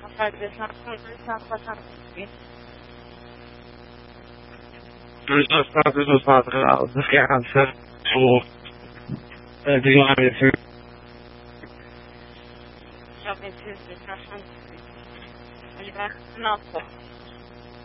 Rapaz, deixa eu conversar com a Tati. As próprias dos lados da criança, o diário, Já pensei, deixa eu ele vai nossa.